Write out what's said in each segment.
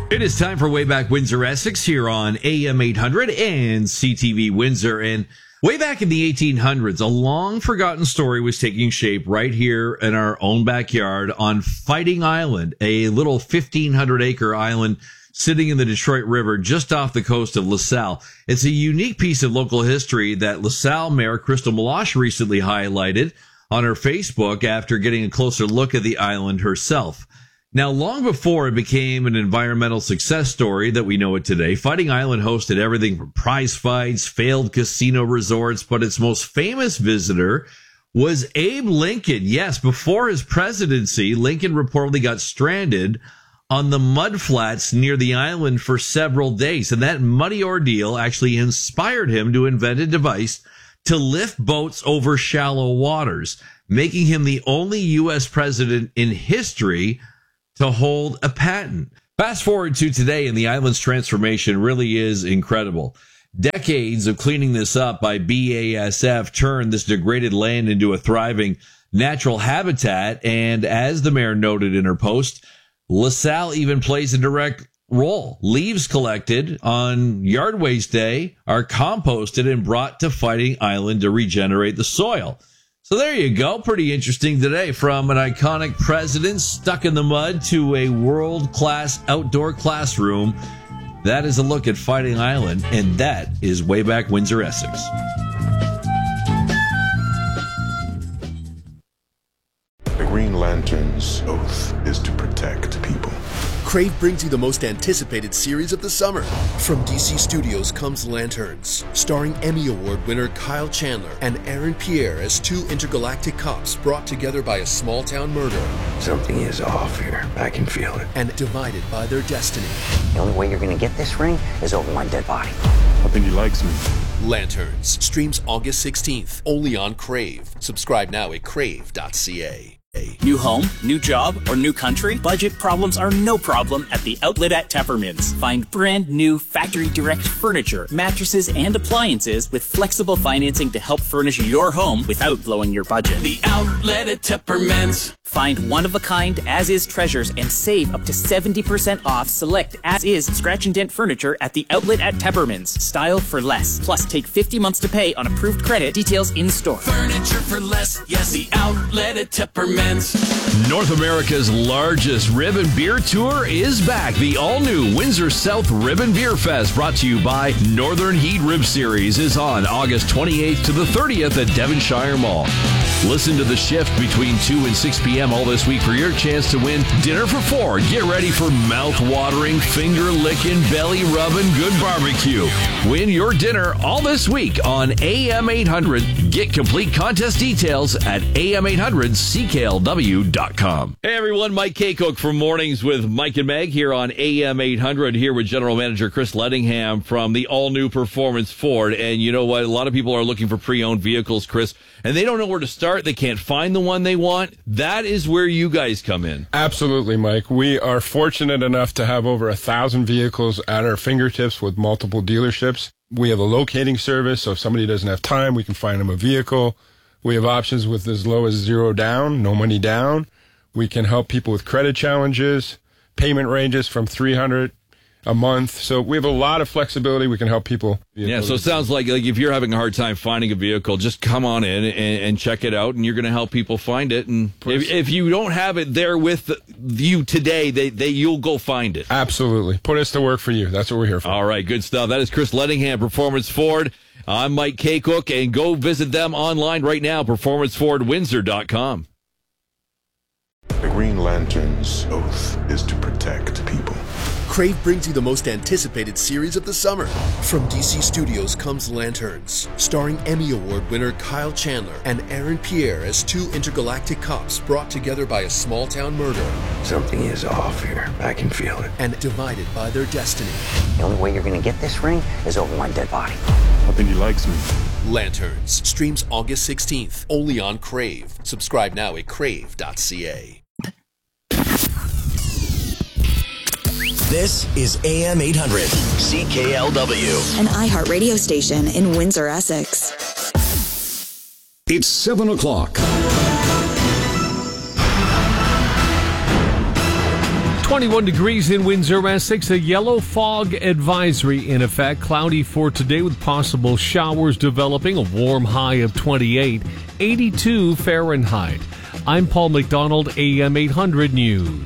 It is time for Way Back Windsor Essex here on AM 800 and CTV Windsor. And way back in the 1800s, a long forgotten story was taking shape right here in our own backyard on Fighting Island, a little 1,500 acre island sitting in the Detroit River just off the coast of LaSalle. It's a unique piece of local history that LaSalle Mayor Crystal Meloche recently highlighted on her Facebook after getting a closer look at the island herself. Now, long before it became an environmental success story that we know it today, Fighting Island hosted everything from prize fights, failed casino resorts, but its most famous visitor was Abe Lincoln. Yes, before his presidency, Lincoln reportedly got stranded on the mudflats near the island for several days, and that muddy ordeal actually inspired him to invent a device to lift boats over shallow waters, making him the only U.S. president in history to hold a patent. Fast forward to today, and the island's transformation really is incredible. Decades of cleaning this up by BASF turned this degraded land into a thriving natural habitat, and as the mayor noted in her post, LaSalle even plays a direct role. Leaves collected on Yard Waste Day are composted and brought to Fighting Island to regenerate the soil. So there you go. Pretty interesting today. From an iconic president stuck in the mud to a world-class outdoor classroom. That is a look at Fighting Island, and that is Way Back Windsor, Essex. The Green Lantern's oath is to protect people. Crave brings you the most anticipated series of the summer. From DC Studios comes Lanterns, starring Emmy Award winner Kyle Chandler and Aaron Pierre as two intergalactic cops brought together by a small-town murder. Something is off here. I can feel it. And divided by their destiny. The only way you're going to get this ring is over my dead body. I think he likes me. Lanterns streams August 16th, only on Crave. Subscribe now at crave.ca. New home, new job, or new country? Budget problems are no problem at the Outlet at Tepperman's. Find brand new factory direct furniture, mattresses, and appliances with flexible financing to help furnish your home without blowing your budget. The Outlet at Tepperman's. Find one-of-a-kind as-is treasures and save up to 70% off select as-is scratch and dent furniture at the Outlet at Tepperman's. Style for less. Plus, take 50 months to pay on approved credit. Details in store. Furniture for less. Yes, the Outlet at Tepperman's. North America's largest rib and beer tour is back. The all-new Windsor South Rib and Beer Fest, brought to you by Northern Heat Rib Series, is on August 28th to the 30th at Devonshire Mall. Listen to The Shift between 2 and 6 p.m. all this week for your chance to win dinner for 4. Get ready for mouth-watering, finger-licking, belly-rubbing good barbecue. Win your dinner all this week on AM 800. Get complete contest details at am800cklw.com. Hey everyone, Mike Kaycook from Mornings with Mike and Meg here on AM 800, here with General Manager Chris Lettingham from the all-new Performance Ford. And you know what? A lot of people are looking for pre-owned vehicles, Chris, and they don't know where to start. They can't find the one they want. That is where you guys come in. Absolutely, Mike. We are fortunate enough to have over 1,000 vehicles at our fingertips with multiple dealerships. We have a locating service, so if somebody doesn't have time, we can find them a vehicle. We have options with as low as 0 down, no money down. We can help people with credit challenges, payment ranges from $300 a month. So we have a lot of flexibility. We can help people. Yeah, so it sounds like if you're having a hard time finding a vehicle, just come on in and check it out, and you're going to help people find it. And if you don't have it there with you today, you'll go find it. Absolutely. Put us to work for you. That's what we're here for. All right, good stuff. That is Chris Lettingham, Performance Ford. I'm Mike Kaycook, and go visit them online right now, performancefordwindsor.com. The Green Lantern's oath is to protect people. Crave brings you the most anticipated series of the summer. From DC Studios comes Lanterns, starring Emmy Award winner Kyle Chandler and Aaron Pierre as two intergalactic cops brought together by a small-town murder. Something is off here. I can feel it. And divided by their destiny. The only way you're going to get this ring is over my dead body. I think he likes me. Lanterns streams August 16th, only on Crave. Subscribe now at crave.ca. This is AM 800, CKLW. An iHeartRadio station in Windsor, Essex. It's 7 o'clock. 21 degrees in Windsor, Essex. A yellow fog advisory in effect. Cloudy for today with possible showers developing. A warm high of 28, 82 Fahrenheit. I'm Paul McDonald, AM 800 News.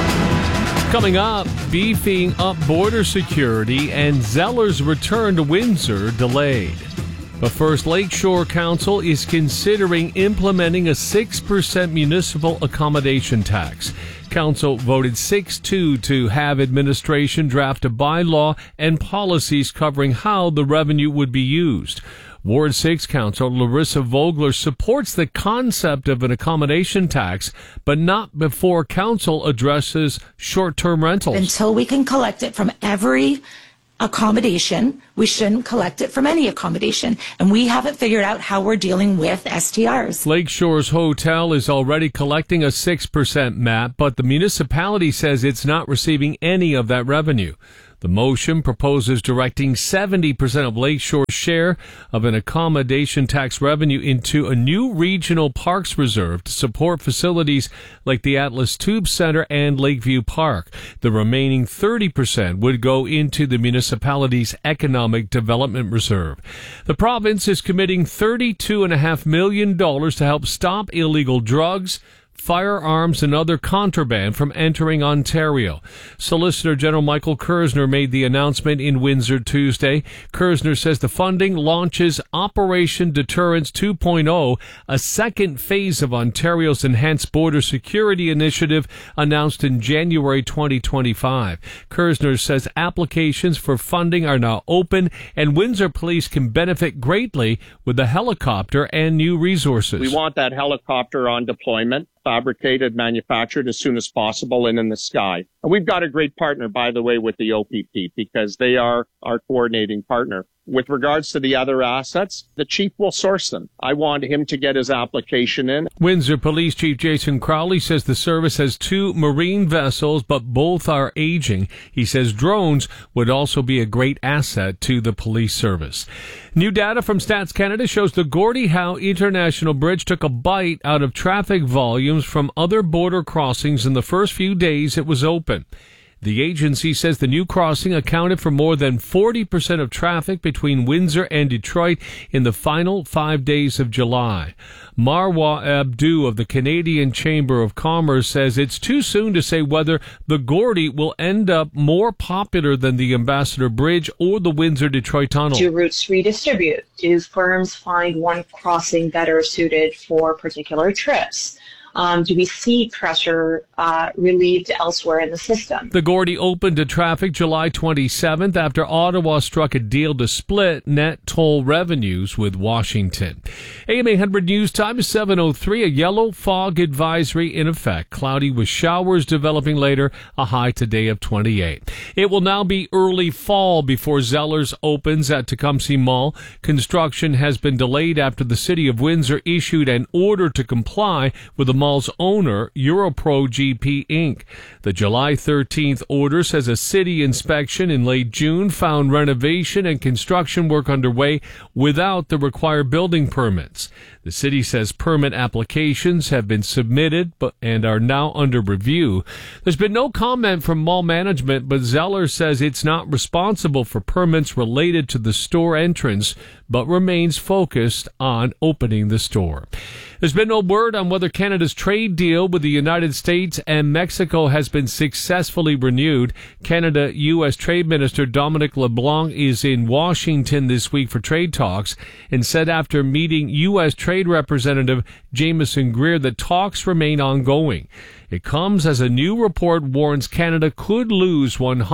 Coming up, beefing up border security and Zeller's return to Windsor delayed. But first, Lakeshore Council is considering implementing a 6% municipal accommodation tax. Council voted 6-2 to have administration draft a bylaw and policies covering how the revenue would be used. Ward 6 Council Larissa Vogler supports the concept of an accommodation tax, but not before Council addresses short-term rentals. Until we can collect it from every accommodation, we shouldn't collect it from any accommodation. And we haven't figured out how we're dealing with STRs. Lakeshore's hotel is already collecting a 6% MAP, but the municipality says it's not receiving any of that revenue. The motion proposes directing 70% of Lakeshore's share of an accommodation tax revenue into a new regional parks reserve to support facilities like the Atlas Tube Center and Lakeview Park. The remaining 30% would go into the municipality's economic development reserve. The province is committing $32.5 million to help stop illegal drugs, firearms, and other contraband from entering Ontario. Solicitor General Michael Kersner made the announcement in Windsor Tuesday. Kersner says the funding launches Operation Deterrence 2.0, a second phase of Ontario's Enhanced Border Security Initiative announced in January 2025. Kersner says applications for funding are now open, and Windsor Police can benefit greatly with the helicopter and new resources. We want that helicopter on deployment, fabricated, manufactured as soon as possible and in the sky. And we've got a great partner, by the way, with the OPP, because they are our coordinating partner. With regards to the other assets, the chief will source them. I want him to get his application in. Windsor Police Chief Jason Crowley says the service has 2 marine vessels, but both are aging. He says drones would also be a great asset to the police service. New data from Stats Canada shows the Gordie Howe International Bridge took a bite out of traffic volumes from other border crossings in the first few days it was open. The agency says the new crossing accounted for more than 40% of traffic between Windsor and Detroit in the final 5 days of July. Marwa Abdu of the Canadian Chamber of Commerce says it's too soon to say whether the Gordie will end up more popular than the Ambassador Bridge or the Windsor-Detroit Tunnel. Do routes redistribute? Do firms find one crossing better suited for particular trips? Do we see pressure relieved elsewhere in the system? The Gordie opened to traffic July 27th after Ottawa struck a deal to split net toll revenues with Washington. AM 800 News Time is 7:03. A yellow fog advisory in effect. Cloudy with showers developing later. A high today of 28. It will now be early fall before Zeller's opens at Tecumseh Mall. Construction has been delayed after the City of Windsor issued an order to comply with the mall's owner, Europro GP Inc. The July 13th order says a city inspection in late June found renovation and construction work underway without the required building permits. The city says permit applications have been submitted and are now under review. There's been no comment from mall management, but Zeller says it's not responsible for permits related to the store entrance, but remains focused on opening the store. There's been no word on whether Canada's trade deal with the United States and Mexico has been successfully renewed. Canada-U.S. Trade Minister Dominic LeBlanc is in Washington this week for trade talks and said after meeting U.S. Trade Representative Jameson Greer that talks remain ongoing. It comes as a new report warns Canada could lose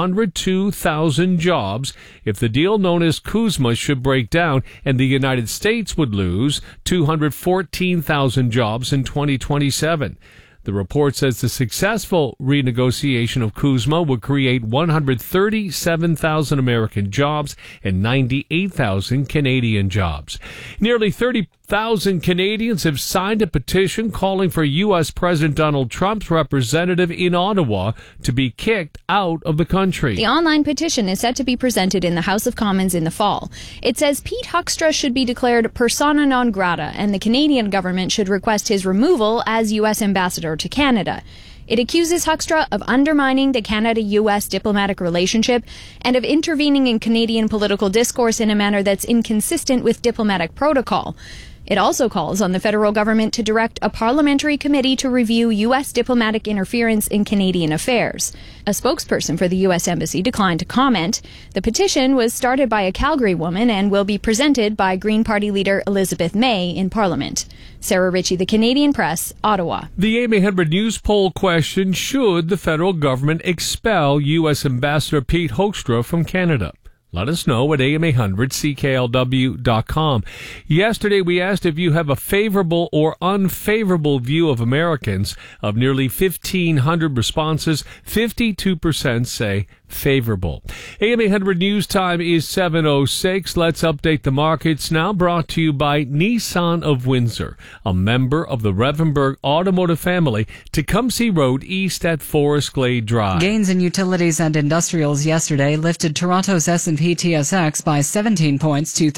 102,000 jobs if the deal known as CUSMA should break down, and the United States would lose 214,000 jobs in 2027. The report says the successful renegotiation of CUSMA would create 137,000 American jobs and 98,000 Canadian jobs. Nearly 30,000 Canadians have signed a petition calling for U.S. President Donald Trump's representative in Ottawa to be kicked out of the country. The online petition is set to be presented in the House of Commons in the fall. It says Pete Huckstra should be declared persona non grata, and the Canadian government should request his removal as U.S. ambassador to Canada. It accuses Hoekstra of undermining the Canada-U.S. diplomatic relationship and of intervening in Canadian political discourse in a manner that's inconsistent with diplomatic protocol. It also calls on the federal government to direct a parliamentary committee to review U.S. diplomatic interference in Canadian affairs. A spokesperson for the U.S. Embassy declined to comment. The petition was started by a Calgary woman and will be presented by Green Party leader Elizabeth May in Parliament. Sarah Ritchie, The Canadian Press, Ottawa. The AM 800 News poll question, should the federal government expel U.S. Ambassador Pete Hoekstra from Canada? Let us know at am800cklw.com. Yesterday, we asked if you have a favorable or unfavorable view of Americans. Of nearly 1,500 responses, 52% say favorable. AM 800 News Time is 7:06. Let's update the markets now, brought to you by Nissan of Windsor, a member of the Revenberg Automotive family, Tecumseh Road East at Forest Glade Drive. Gains in utilities and industrials yesterday lifted Toronto's S&P TSX by 17 points to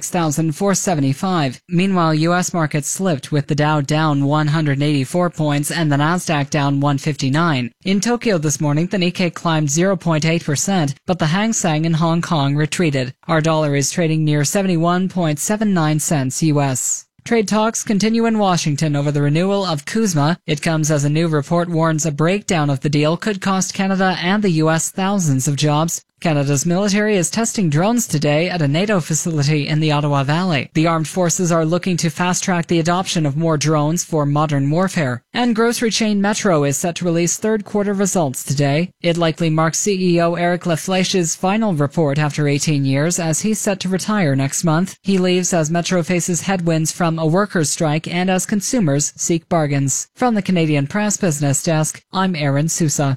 36,475. Meanwhile, U.S. markets slipped, with the Dow down 184 points and the Nasdaq down 159. In Tokyo this morning, the Nikkei climbed 0.8%, but the Hang Seng in Hong Kong retreated. Our dollar is trading near 71.79 cents U.S. Trade talks continue in Washington over the renewal of CUSMA. It comes as a new report warns a breakdown of the deal could cost Canada and the U.S. thousands of jobs. Canada's military is testing drones today at a NATO facility in the Ottawa Valley. The armed forces are looking to fast-track the adoption of more drones for modern warfare. And grocery chain Metro is set to release third-quarter results today. It likely marks CEO Eric Lafleche's final report after 18 years, as he's set to retire next month. He leaves as Metro faces headwinds from a workers' strike and as consumers seek bargains. From the Canadian Press Business Desk, I'm Aaron Sousa.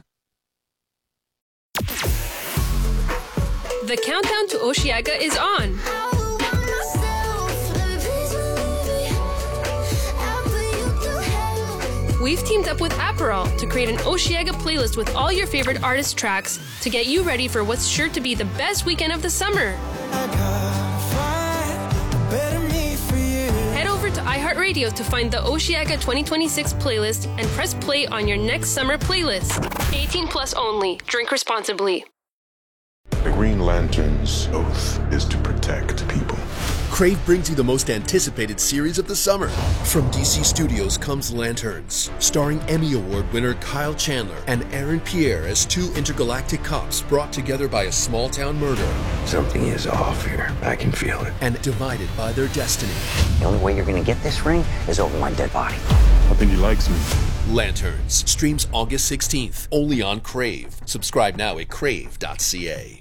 The countdown to Osheaga is on. We've teamed up with Aperol to create an Osheaga playlist with all your favorite artist tracks to get you ready for what's sure to be the best weekend of the summer. Head over to iHeartRadio to find the Osheaga 2026 playlist and press play on your next summer playlist. 18 plus only. Drink responsibly. The Green Lantern's oath is to protect people. Crave brings you the most anticipated series of the summer. From DC Studios comes Lanterns, starring Emmy Award winner Kyle Chandler and Aaron Pierre as two intergalactic cops brought together by a small-town murder. Something is off here. I can feel it. And divided by their destiny. The only way you're going to get this ring is over my dead body. I think he likes me. Lanterns streams August 16th, only on Crave. Subscribe now at crave.ca.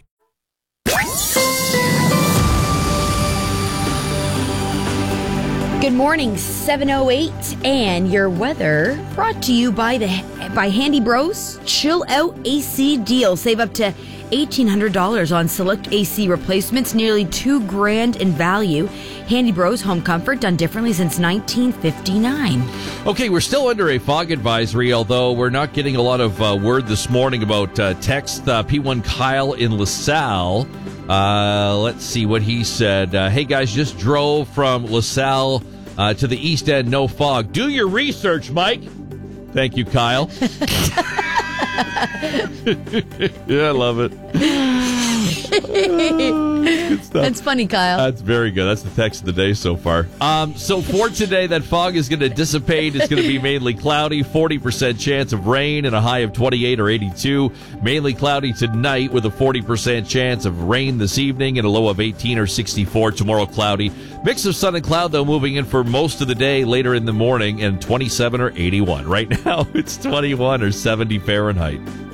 Good morning, 7:08, and your weather brought to you by Handy Bros. Chill Out AC deal. Save up to $1,800 on select AC replacements, nearly $2,000 in value. Handy Bros. Home comfort done differently since 1959. Okay, we're still under a fog advisory, although we're not getting a lot of word this morning about text. P1 Kyle in LaSalle. Let's see what he said. Hey guys, just drove from LaSalle to the East End, no fog. Do your research, Mike. Thank you, Kyle. Yeah, I love it. Good stuff. That's funny, Kyle. That's very good. That's the text of the day so far. So for today, that fog is going to dissipate. It's going to be mainly cloudy, 40% chance of rain and a high of 28 or 82. Mainly cloudy tonight with a 40% chance of rain this evening and a low of 18 or 64. Tomorrow, cloudy. Mix of sun and cloud, though, moving in for most of the day later in the morning, and 27 or 81. Right now, it's 21 or 70 Fahrenheit.